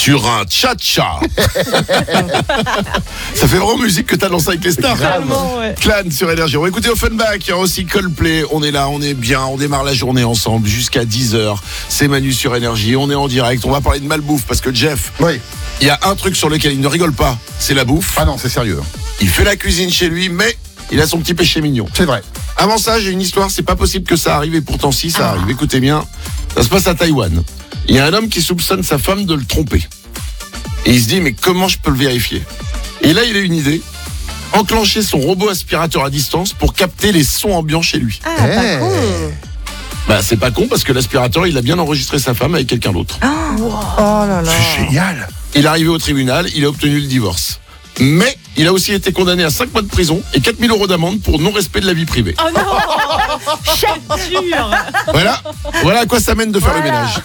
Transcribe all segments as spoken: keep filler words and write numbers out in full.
sur un cha-cha. Ça fait vraiment musique que t'as lancé avec les stars. Vraiment, ouais. Clan sur Énergie. On va écouter Offenbach, il y a aussi Coldplay. On est là, on est bien, on démarre la journée ensemble jusqu'à dix heures. C'est Manu sur Énergie, on est en direct. On va parler de malbouffe parce que Jeff, Oui. il y a un truc sur lequel il ne rigole pas, c'est la bouffe. Ah non, c'est sérieux. Il fait la cuisine chez lui, mais il a son petit péché mignon. C'est vrai. Avant ça, j'ai une histoire, c'est pas possible que ça arrive et pourtant si ça arrive. Écoutez bien, ça se passe à Taïwan. Il y a un homme qui soupçonne sa femme de le tromper. Et il se dit, mais comment je peux le vérifier? Et là, il a une idée. Enclencher son robot aspirateur à distance pour capter les sons ambiants chez lui. Ah, Eh. pas con. Bah, c'est pas con parce que l'aspirateur, il a bien enregistré sa femme avec quelqu'un d'autre. Oh là là. C'est génial. Il est arrivé au tribunal, il a obtenu le divorce. Mais il a aussi été condamné à cinq mois de prison et quatre mille euros d'amende pour non-respect de la vie privée. Oh non. Chef dur. Voilà, voilà à quoi ça mène de faire le ménage.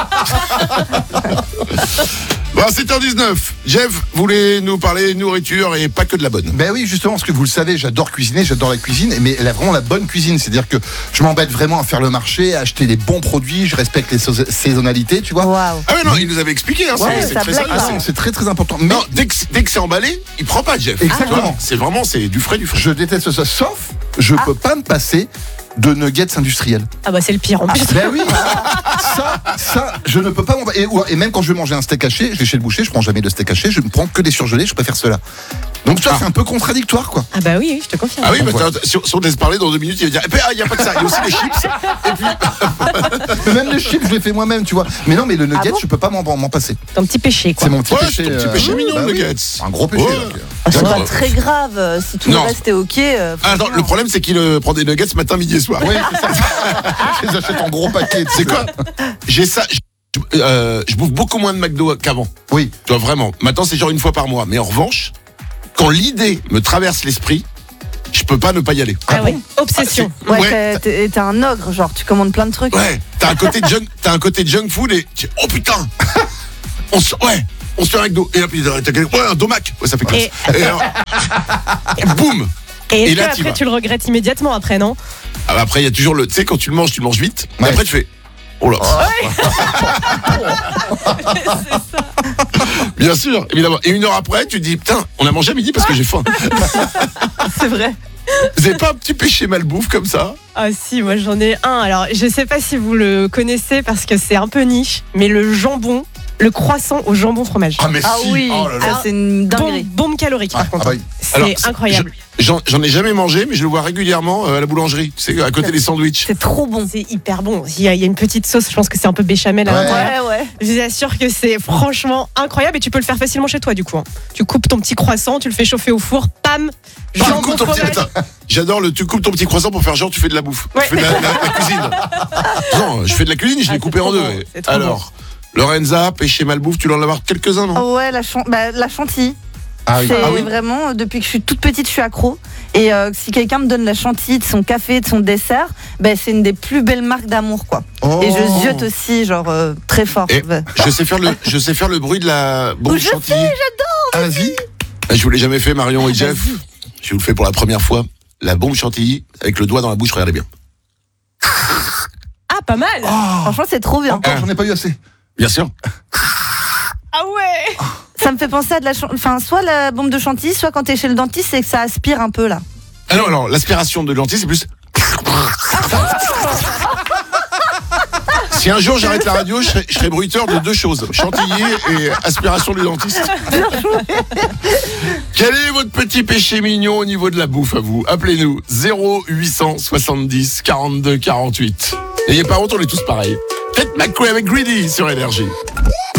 Bon, sept heures dix-neuf. Jeff voulait nous parler nourriture et pas que de la bonne. Ben oui, justement, parce que vous le savez, j'adore cuisiner, j'adore la cuisine, mais elle a vraiment la bonne cuisine. C'est-à-dire que je m'embête vraiment à faire le marché, à acheter les bons produits, je respecte les so- saisonnalités, tu vois. Waouh. Ah mais non, il nous avait expliqué, hein, Ouais, c'est, c'est ça très blague sérieux. pas. Ah, c'est, c'est très très important. Mais Non, dès que, dès que c'est emballé, il prend pas, Jeff. Exactement. Tu vois, c'est vraiment, c'est du frais, du frais. je déteste ça, sauf je peux pas me passer de nuggets industriels. Ah bah c'est le pire en plus. Ben oui, ça, ça, je ne peux pas m'en... Et, et même quand je vais manger un steak haché, je vais chez le boucher, je prends jamais de steak haché, je ne prends que des surgelés, je préfère cela. Donc tu vois, Ah. c'est un peu contradictoire, quoi. Ah bah oui, oui, je te confirme. Ah oui, bah, Voilà. t'as- si, on- si on te laisse parler dans deux minutes, il va dire, eh ben, ah, il n'y a pas que ça, il y a aussi les chips. Et puis, Mais même les chips, je les fais moi-même, tu vois. Mais non, mais le nugget, Ah bon je peux pas m'en, m'en passer. Ton petit péché quoi. C'est mon petit ouais, péché. c'est ton petit euh, péché mignon, bah le oui. nuggets. Un gros péché. Ouais. donc, euh. Ah, c'est D'accord. pas très grave. euh, Si tout Non. le reste est ok. euh, Ah, attends, franchement. le problème, c'est qu'il euh, prend des nuggets matin, midi et soir. Oui, c'est ça. Je les achète en gros paquet. C'est quoi? J'ai ça. Je, euh, je bouffe beaucoup moins de McDo qu'avant. Oui. Tu vois, vraiment. Maintenant, c'est genre une fois par mois. Mais en revanche, quand l'idée me traverse l'esprit, je peux pas ne pas y aller. Ah oui, obsession. Ouais, Ouais. t'es- t'es t'es un ogre, genre tu commandes plein de trucs. Ouais, t'as un côté junk, t'as un côté junk food et tu- oh putain, on se, ouais, on se fait un McDo et puis t'as quelqu'un- ouais un domac, ouais ça fait classe. Et, alors, boum. Et est-ce Et là, que t'y après vas. tu le regrettes immédiatement après, non? Ah, bah, après il y a toujours le, tu sais quand tu le manges, tu le manges vite. Et Ouais. après tu fais, oh là. Bien sûr, évidemment. Et une heure après, tu te dis putain, on a mangé à midi parce que j'ai faim. C'est vrai. Vous avez pas un petit péché malbouffe comme ça? Ah si, moi j'en ai un. Alors je sais pas si vous le connaissez parce que c'est un peu niche, mais le jambon, le croissant au jambon fromage. Ah, mais Ah si. oui, Oh là là. ça c'est une Bombe, dinguerie. bombe calorique par Ah, contre. ah oui. C'est Alors, incroyable. je- J'en, j'en ai jamais mangé, mais je le vois régulièrement euh, à la boulangerie. Tu sais, à côté des sandwichs. C'est trop bon. C'est hyper bon. Il y, a, il y a une petite sauce, je pense que c'est un peu béchamel à Ouais. l'intérieur. Ouais, ouais. Je vous assure que c'est franchement incroyable et tu peux le faire facilement chez toi du coup. hein. Tu coupes ton petit croissant, tu le fais chauffer au four, pam, Tu jambon coupes ton petit- fromage. attends, j'adore le tu coupes ton petit croissant pour faire genre tu fais de la bouffe. Ouais. Tu fais de la, la- la cuisine. Non, je fais de la cuisine, je Ah, l'ai c'est coupé en trop deux. bon, c'est trop Alors, Lorenza, péché malbouffe, tu dois en avoir quelques-uns, non? Oh ouais, la, chan- bah, la chantilly. Ah oui. C'est Ah oui. vraiment, euh, depuis que je suis toute petite, je suis accro. Et euh, si quelqu'un me donne la chantilly de son café, de son dessert, bah, c'est une des plus belles marques d'amour, quoi. Oh. Et je ziote aussi, genre, euh, très fort. Et Ouais. je sais faire le, je sais faire le bruit de la bombe Je chantilly. Ah, vas-y. Je vous l'ai jamais fait, Marion et Jeff. Je vous le fais pour la première fois. La bombe chantilly avec le doigt dans la bouche, regardez bien. Ah, pas mal. Franchement, c'est trop bien. Encore, j'en ai pas eu assez. Bien sûr. Ah ouais. Ça me fait penser à de la chan- enfin, soit la bombe de chantilly, soit quand t'es chez le dentiste, c'est que ça aspire un peu, là. Ah non, alors, l'aspiration de lentilles, c'est plus. Si un jour j'arrête la radio, je serai, je serai bruiteur de deux choses, chantilly et aspiration du dentiste. Quel est votre petit péché mignon au niveau de la bouffe à vous? Appelez-nous zéro huit cent soixante-dix quarante-deux quarante-huit. N'ayez pas honte, on est tous pareils. Faites McCoy avec Greedy sur Énergie.